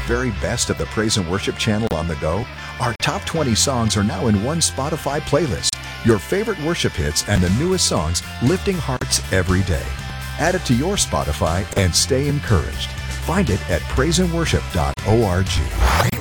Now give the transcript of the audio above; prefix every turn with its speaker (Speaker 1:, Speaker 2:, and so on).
Speaker 1: very best of the Praise and Worship channel on the go? Our top 20 songs are now in one Spotify playlist. Your favorite worship hits and the newest songs lifting hearts every day. Add it to your Spotify and stay encouraged. Find it at praiseandworship.org.